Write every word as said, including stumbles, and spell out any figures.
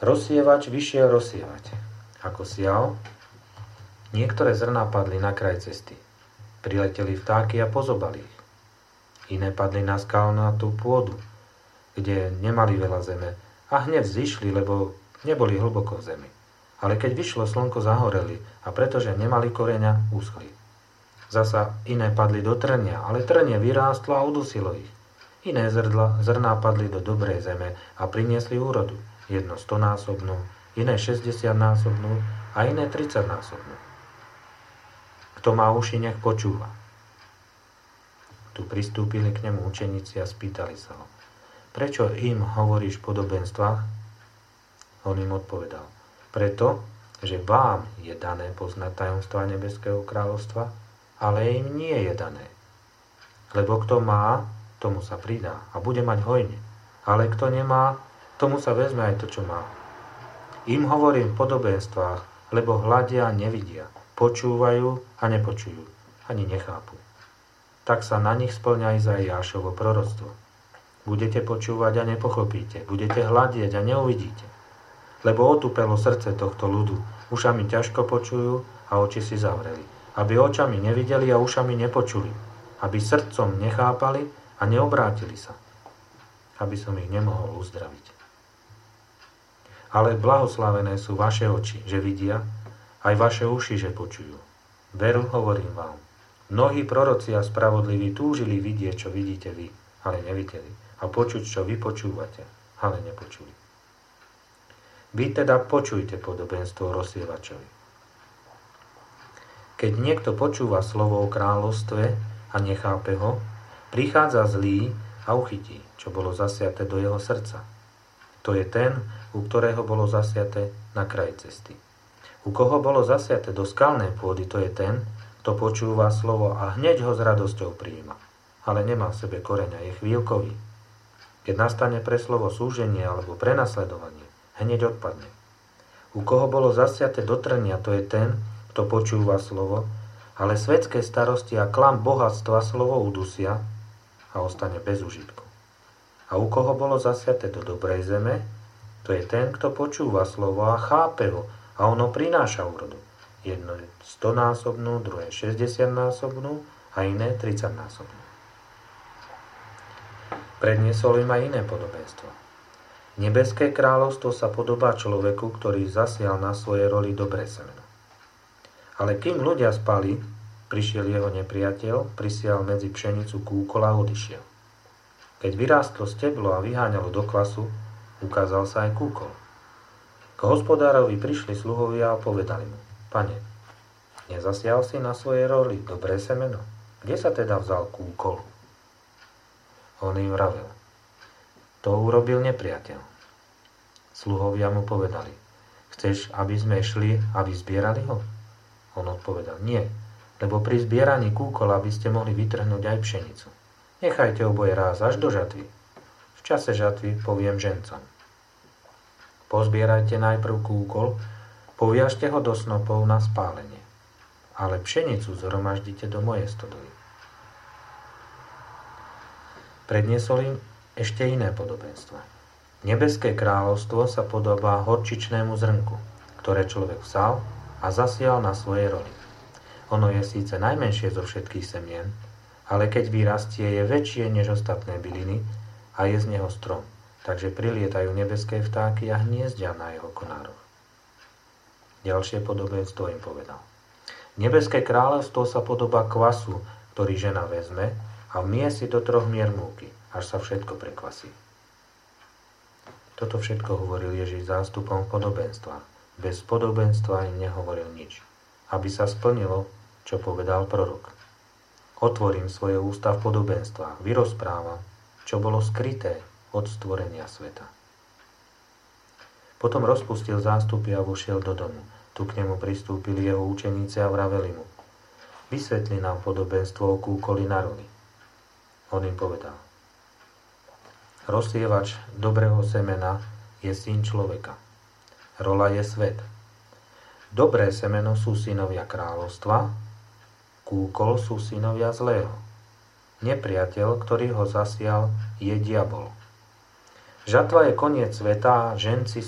Rozsievač vyšiel rozsievať. Ako sial, niektoré zrná padli na kraj cesty. Prileteli vtáky a pozobali ich. Iné padli na skalnatú pôdu, kde nemali veľa zeme a hneď zišli, lebo neboli hlboko v zemi. Ale keď vyšlo slnko, zahoreli a pretože nemali koreňa, uschli. Zasa iné padli do trnia, ale trnie vyrástlo a udusilo ich. Iné zrdla, zrná padli do dobrej zeme a priniesli úrodu. Jedno stonásobnú, iné šesťdesiatnásobnú a iné tridsaťnásobnú. Kto má uši, nech počúva. Tu pristúpili k nemu učeníci a spýtali sa ho: Prečo im hovoríš v podobenstvách? On im odpovedal: Preto, že vám je dané poznať tajomstvá nebeského kráľovstva, ale im nie je dané. Lebo kto má, tomu sa pridá a bude mať hojne. Ale kto nemá, tomu sa vezme aj to, čo má. Im hovorím v podobenstvách, lebo hľadia a nevidia, počúvajú a nepočujú, ani nechápu. Tak sa na nich spĺňa Izaiášovo proroctvo. Budete počúvať a nepochopíte, budete hľadieť a neuvidíte. Lebo otupelo srdce tohto ľudu, ušami ťažko počujú a oči si zavreli. Aby očami nevideli a ušami nepočuli. Aby srdcom nechápali a neobrátili sa. Aby som ich nemohol uzdraviť. Ale blahoslavené sú vaše oči, že vidia, aj vaše uši, že počujú. Veru, hovorím vám, mnohí proroci a spravodliví túžili vidieť, čo vidíte vy, ale nevideli, a počuť, čo vy počúvate, ale nepočuli. Vy teda počujte podobenstvo o rozsievačovi. Keď niekto počúva slovo o kráľovstve a nechápe ho, prichádza zlý a uchytí, čo bolo zasiaté do jeho srdca. To je ten, u ktorého bolo zasiaté na kraji cesty. U koho bolo zasiaté do skalnej pôdy, to je ten, kto počúva slovo a hneď ho s radosťou prijíma, ale nemá v sebe koreňa, je chvíľkový. Keď nastane pre slovo súženie alebo prenasledovanie, hneď odpadne. U koho bolo zasiaté do trnia, to je ten, kto počúva slovo, ale svetské starosti a klam bohatstva slovo udusia a ostane bez užitku. A u koho bolo zasiaté do dobrej zeme, to je ten, kto počúva slovo a chápe ho a ono prináša úrodu. Jedno je stonásobnú, druhé šesťdesiatnásobnú a iné tridsaťnásobnú. Predniesol im aj iné podobenstvo. Nebeské kráľovstvo sa podobá človeku, ktorý zasial na svojej roli dobré semeno. Ale kým ľudia spali, prišiel jeho nepriateľ, prisial medzi pšenicu kúkol a odišiel. Keď vyrástlo steblo a vyháňalo do kvasu, ukázal sa aj kúkol. K hospodárovi prišli sluhovia a povedali mu: Pane, nezasial si na svojej roli dobré semeno? Kde sa teda vzal kúkol? On im vravel: To urobil nepriateľ. Sluhovia mu povedali: Chceš, aby sme šli a vyzbierali ho? On odpovedal: Nie, lebo pri zbieraní kúkola by ste mohli vytrhnúť aj pšenicu. Nechajte oboje ráz až do žatvy. V čase žatvy poviem žencom: Pozbierajte najprv kúkol, poviažte ho do snopov na spálenie, ale pšenicu zhromaždite do mojej stodoly. Predniesol im ešte iné podobenstvo. Nebeské kráľovstvo sa podobá horčičnému zrnku, ktoré človek vzal a zasial na svojej roli. Ono je síce najmenšie zo všetkých semien, ale keď vyrastie, je väčšie než ostatné byliny a je z neho strom, takže prilietajú nebeské vtáky a hniezdia na jeho konároch. Ďalšie podobenstvo im povedal. Nebeské kráľovstvo sa podobá kvasu, ktorý žena vezme a vmie si do troch mier múky, až sa všetko prekvasí. Toto všetko hovoril Ježiš zástupom v podobenstvách. Bez podobenstva im nehovoril nič, aby sa splnilo, čo povedal prorok. Otvorím svoje ústa v podobenstvách, vyrozprávam, čo bolo skryté od stvorenia sveta. Potom rozpustil zástupy a vošiel do domu. Tu k nemu pristúpili jeho učeníci a vraveli mu: Vysvetli nám podobenstvo o kúkoli na roli. On im povedal: Rozsievač dobrého semena je syn človeka. Rola je svet. Dobré semeno sú synovia kráľovstva, kúkol sú synovia zlého. Nepriateľ, ktorý ho zasial, je diabol. Žatva je koniec sveta a ženci